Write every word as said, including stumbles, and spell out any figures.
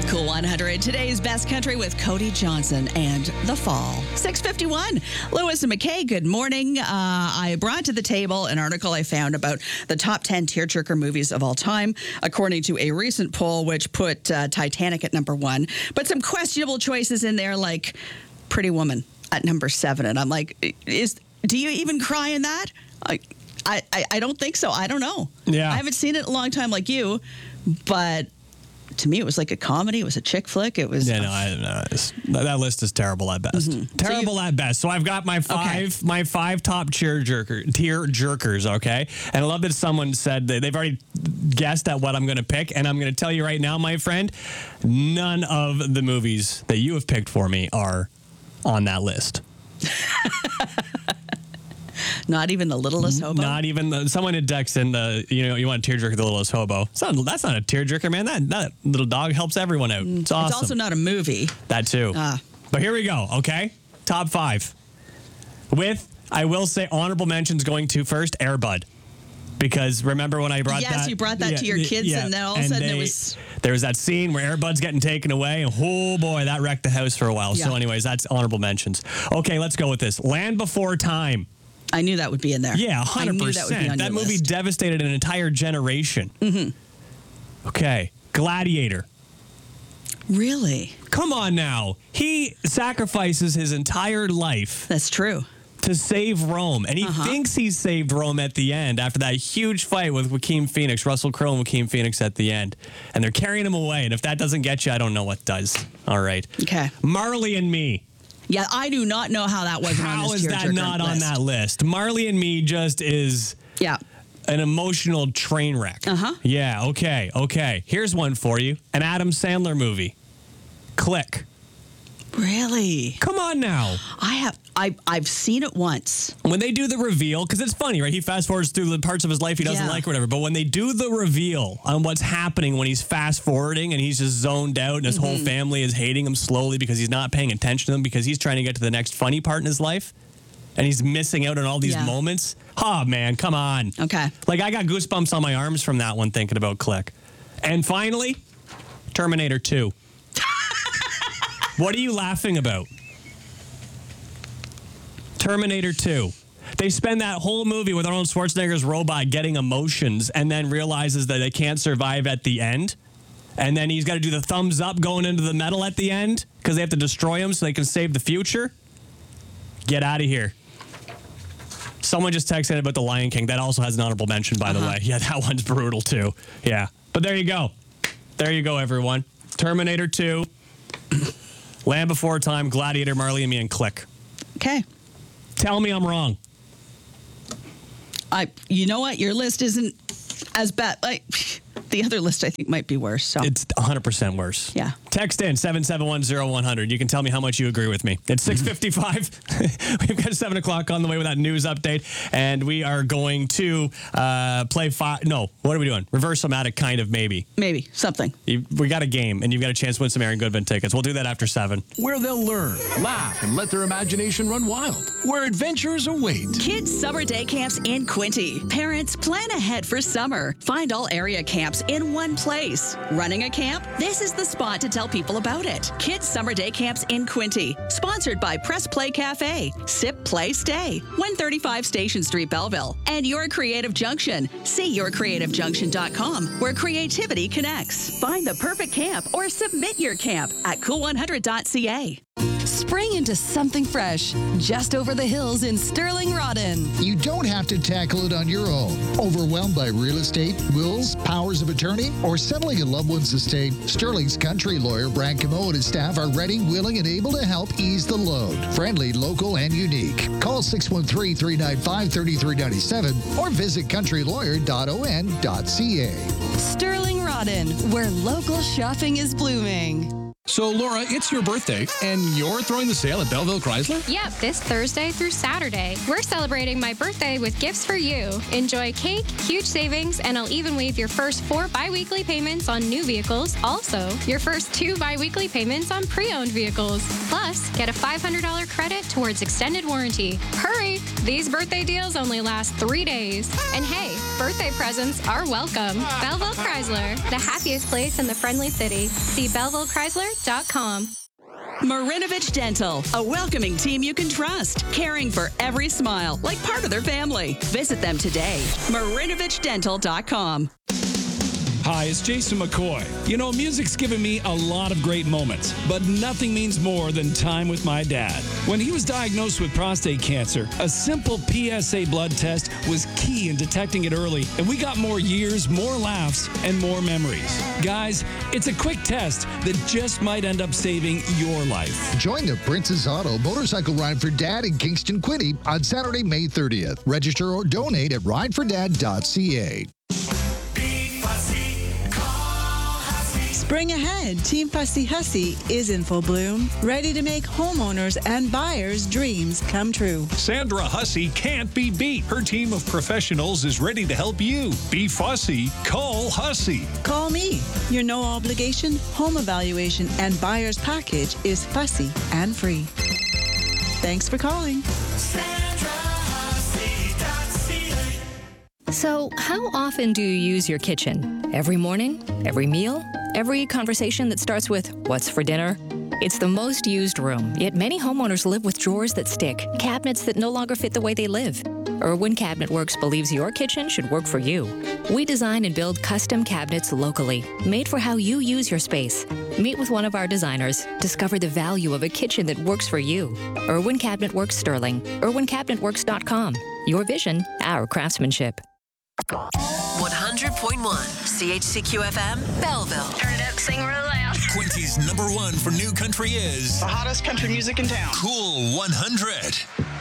Cool one hundred, today's best country with Cody Johnson and The Fall. six fifty-one, Lewis and McKay, good morning. Uh, I brought to the table an article I found about the top ten tearjerker movies of all time, according to a recent poll which put uh, Titanic at number one. But some questionable choices in there like Pretty Woman at number seven. And I'm like, is do you even cry in that? I, I, I don't think so. I don't know. Yeah. I haven't seen it in a long time like you, but to me, it was like a comedy. It was a chick flick. It was. Yeah, no, I, no it's, that list is terrible at best. Mm-hmm. Terrible so you, at best. So I've got my five, okay. my five top tear jerker, tear jerkers. Okay, and I love that someone said that they've already guessed at what I'm going to pick, and I'm going to tell you right now, my friend, none of the movies that you have picked for me are on that list. Not even The Littlest Hobo? Not even the, someone had texted in the, you know, you want a tearjerker, The Littlest Hobo. It's not, that's not a tearjerker, man. That, that little dog helps everyone out. It's awesome. It's also not a movie. That too. Ah. But here we go, okay? Top five. With, I will say, honorable mentions going to first, Air Bud. Because remember when I brought yes, that? Yes, you brought that yeah, to your kids, yeah, and then all of a and sudden they, it was... There was that scene where Air Bud's getting taken away, and oh boy, that wrecked the house for a while. Yeah. So anyways, that's honorable mentions. Okay, let's go with this. Land Before Time. I knew that would be in there. Yeah, one hundred percent. That, would be on that your movie list. devastated an entire generation. Mm-hmm. Okay, Gladiator. Really? Come on now. He sacrifices his entire life. That's true. To save Rome. And he uh-huh. thinks he saved Rome at the end after that huge fight with Joaquin Phoenix, Russell Crowe and Joaquin Phoenix at the end. And they're carrying him away. And if that doesn't get you, I don't know what does. All right. Okay. Marley and Me. Yeah, I do not know how that wasn't on this How is that not list. on that list? Marley and Me just is yeah. an emotional train wreck. Uh-huh. Yeah, okay, okay. Here's one for you. An Adam Sandler movie. Click. Really? Come on now. I have I I've seen it once. When they do the reveal, because it's funny, right? He fast forwards through the parts of his life he doesn't yeah. like or whatever. But when they do the reveal on what's happening when he's fast forwarding and he's just zoned out and his mm-hmm. whole family is hating him slowly because he's not paying attention to them because he's trying to get to the next funny part in his life. And he's missing out on all these yeah. moments. Oh, man, come on. Okay. Like, I got goosebumps on my arms from that one thinking about Click. And finally, Terminator two. What are you laughing about? Terminator two. They spend that whole movie with Arnold Schwarzenegger's robot getting emotions and then realizes that they can't survive at the end. And then he's got to do the thumbs up going into the metal at the end because they have to destroy him so they can save the future. Get out of here. Someone just texted about The Lion King. That also has an honorable mention, by uh-huh. the way. Yeah, that one's brutal, too. Yeah. But there you go. There you go, everyone. Terminator two, Land Before Time, Gladiator, Marley and Me, and Click. Okay. Tell me I'm wrong. I. You know what? Your list isn't as bad. Like, the other list, I think, might be worse. So it's one hundred percent worse. Yeah. Text in seven seven one zero one hundred. You can tell me how much you agree with me. It's six fifty-five. We've got seven o'clock on the way with that news update. And we are going to uh, play five. No, what are we doing? Reverse-o-matic, kind of, maybe. Maybe. Something. You, we got a game, and you've got a chance to win some Aaron Goodman tickets. We'll do that after seven. Where they'll learn, laugh, and let their imagination run wild. Where adventures await. Kids Summer Day Camps in Quinte. Parents, plan ahead for summer. Find all area camps in one place. Running a camp? This is the spot to tell people about it. Kids Summer Day Camps in Quinte. Sponsored by Press Play Cafe. Sip, Play, Stay. one thirty-five Station Street, Belleville. And Your Creative Junction. See your creative junction dot com, where creativity connects. Find the perfect camp or submit your camp at cool one hundred dot c a. Spring into something fresh, just over the hills in Sterling Rodden. You don't have to tackle it on your own. Overwhelmed by real estate, wills, powers of attorney, or settling a loved one's estate, Sterling's country lawyer, Brad Camo, and his staff are ready, willing, and able to help ease the load. Friendly, local, and unique. Call six one three, three nine five, three three nine seven or visit country lawyer dot o n dot c a. Sterling Rodden, where local shopping is blooming. So, Laura, it's your birthday, and you're throwing the sale at Belleville Chrysler? Yep, this Thursday through Saturday. We're celebrating my birthday with gifts for you. Enjoy cake, huge savings, and I'll even waive your first four bi-weekly payments on new vehicles. Also, your first two bi-weekly payments on pre-owned vehicles. Plus, get a five hundred dollars credit towards extended warranty. Hurry! These birthday deals only last three days. And hey, birthday presents are welcome. Belleville Chrysler, the happiest place in the friendly city. See Belleville Chrysler dot com. Marinovich Dental, a welcoming team you can trust, caring for every smile like part of their family. Visit them today. Marinovich Dental dot com. Hi, it's Jason McCoy. You know, music's given me a lot of great moments, but nothing means more than time with my dad. When he was diagnosed with prostate cancer, a simple P S A blood test was key in detecting it early, and we got more years, more laughs, and more memories. Guys, it's a quick test that just might end up saving your life. Join the Princess Auto Motorcycle Ride for Dad in Kingston Quinte on Saturday, May thirtieth. Register or donate at ride for dad dot c a. Spring ahead, Team Fussy Hussy is in full bloom, ready to make homeowners and buyers' dreams come true. Sandra Hussey can't be beat. Her team of professionals is ready to help you. Be fussy. Call Hussey. Call me. Your no obligation home evaluation and buyer's package is fussy and free. Thanks for calling. So, how often do you use your kitchen? Every morning? Every meal? Every conversation that starts with, "What's for dinner?" It's the most used room, yet many homeowners live with drawers that stick, cabinets that no longer fit the way they live. Irwin Cabinet Works believes your kitchen should work for you. We design and build custom cabinets locally, made for how you use your space. Meet with one of our designers. Discover the value of a kitchen that works for you. Irwin Cabinet Works Sterling. Irwin Cabinet Works dot com. Your vision, our craftsmanship. one hundred point one C H C Q F M, Belleville. Turn it up, sing real loud. Quinty's number one for new country is the hottest country music in town. Cool one hundred.